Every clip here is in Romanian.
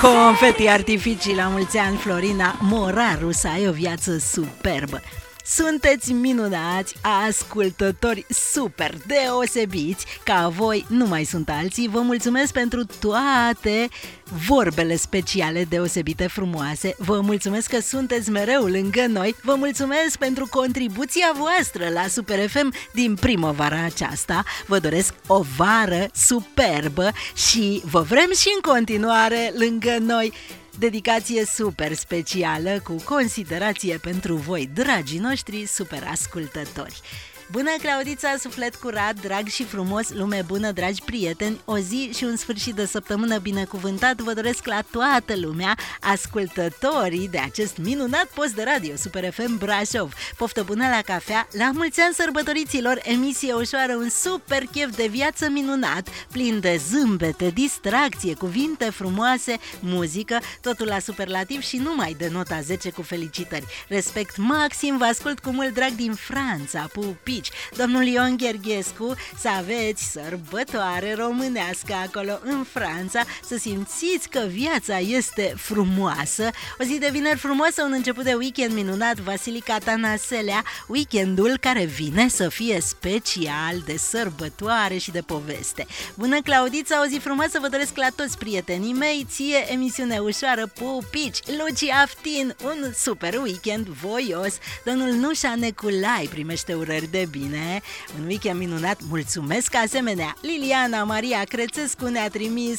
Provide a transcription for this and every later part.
Confeti artificii la mulți ani, Florina Moraru, să ai o viață superbă. Sunteți minunați, ascultători super deosebiți, ca voi nu mai sunt alții. Vă mulțumesc pentru toate vorbele speciale deosebite frumoase. Vă mulțumesc că sunteți mereu lângă noi. Vă mulțumesc pentru contribuția voastră la Super FM din primăvara aceasta. Vă doresc o vară superbă și vă vrem și în continuare lângă noi. Dedicație super specială cu considerație pentru voi, dragii noștri super ascultători. Bună, Claudița, suflet curat, drag și frumos, lume bună, dragi prieteni, o zi și un sfârșit de săptămână binecuvântat vă doresc la toată lumea, ascultătorii de acest minunat post de radio Super FM Brașov. Poftă bună la cafea, la mulți ani sărbătoriților, emisie ușoară, un super chef de viață minunat, plin de zâmbete, distracție, cuvinte frumoase, muzică, totul la superlativ și numai de nota 10 cu felicitări. Respect maxim, vă ascult cu mult drag din Franța, pupici. Domnul Ion Gherghescu, să aveți sărbătoare românească acolo în Franța, să simțiți că viața este frumoasă. O zi de vineri frumoasă, un început de weekend minunat, Vasilica Tanaselea, weekendul care vine să fie special de sărbătoare și de poveste. Bună, Claudița, o zi frumoasă vă doresc la toți prietenii mei, ție emisiune ușoară, pupici, Luci Aftin, un super weekend voios. Domnul Nușa Neculai primește urări de bine, un weekend minunat, mulțumesc asemenea. Liliana Maria Crețescu ne-a trimis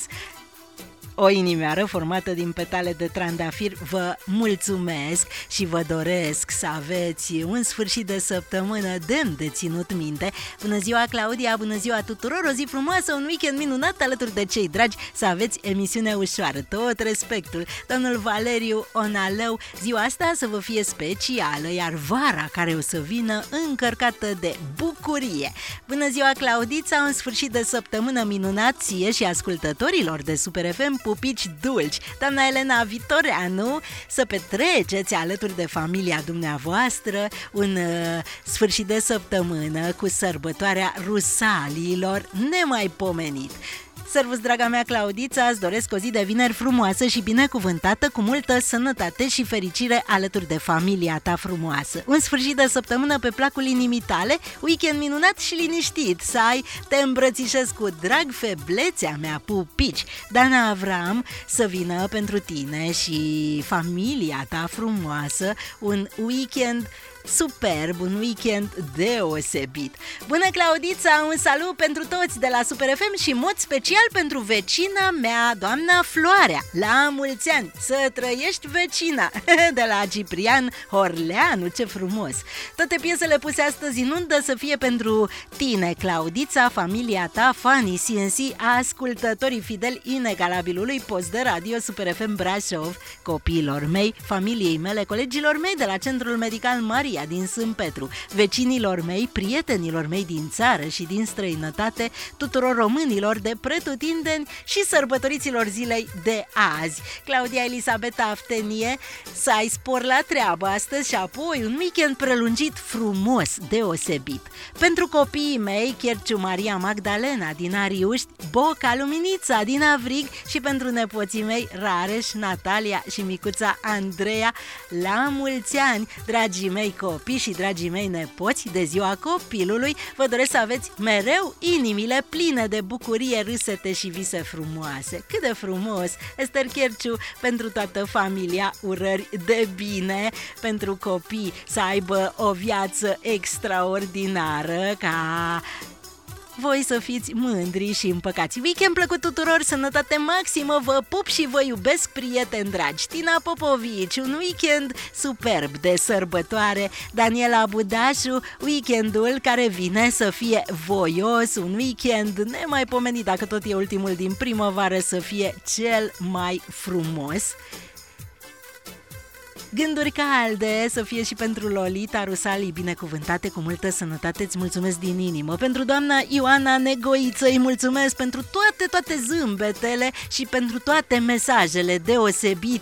o inimioară formată din petale de trandafir. Vă mulțumesc și vă doresc să aveți un sfârșit de săptămână demn de ținut minte. Bună ziua, Claudia, bună ziua tuturor, o zi frumoasă, un weekend minunat alături de cei dragi, să aveți emisiune ușoară, tot respectul. Domnul Valeriu Onalău, ziua asta să vă fie specială, iar vara care o să vină încărcată de bucurie. Bună ziua, Claudița, un sfârșit de săptămână minunat ție și ascultătorilor de Super FM, pupici dulci. Doamna Elena Vitoreanu, să petreceți alături de familia dumneavoastră un sfârșit de săptămână cu sărbătoarea Rusalilor nemaipomenit. Servus, draga mea Claudița, îți doresc o zi de vineri frumoasă și binecuvântată, cu multă sănătate și fericire alături de familia ta frumoasă. Un sfârșit de săptămână pe placul inimii tale, weekend minunat și liniștit să ai, te îmbrățișez cu drag, feblețea mea, pupici. Dana Avram, să vină pentru tine și familia ta frumoasă un weekend superb, un weekend deosebit. Bună, Claudița, un salut pentru toți de la Super FM și în mod special pentru vecina mea, doamna Floarea. La mulți ani, să trăiești, vecina, de la Ciprian Horleanu, ce frumos. Toate piesele puse astăzi în undă să fie pentru tine, Claudița, familia ta, fanii CNC, ascultătorii fideli inegalabilului post de radio Super FM Brașov, copiilor mei, familiei mele, colegilor mei de la Centrul Medical Maria din Sâmpetru, vecinilor mei, prietenilor mei din țară și din străinătate, tuturor românilor de pretutindeni și sărbătoriților zilei de azi. Claudia Elisabeta Aftenie, să ai spor la treabă astăzi și apoi un weekend prelungit frumos, deosebit. Pentru copiii mei, Cherciu Maria Magdalena din Ariuști, Boca Luminița din Avrig și pentru nepoții mei, Rareș, Natalia și micuța Andreea, la mulți ani, dragii mei copii și dragii mei nepoți, de ziua copilului, vă doresc să aveți mereu inimile pline de bucurie, râsete și vise frumoase. Cât de frumos! Esther Cherciu, pentru toată familia, urări de bine, pentru copii să aibă o viață extraordinară, ca voi să fiți mândri și împăcați. Weekend plăcut tuturor, sănătate maximă, vă pup și vă iubesc, prieteni dragi. Tina Popovici, un weekend superb de sărbătoare. Daniela Budașu, weekendul care vine să fie voios, un weekend nemaipomenit, dacă tot e ultimul din primăvară, să fie cel mai frumos. Gânduri calde să fie și pentru Lolita Rusalii, binecuvântate cu multă sănătate, îți mulțumesc din inimă. Pentru doamna Ioana Negoiță îi mulțumesc pentru toate zâmbetele și pentru toate mesajele deosebite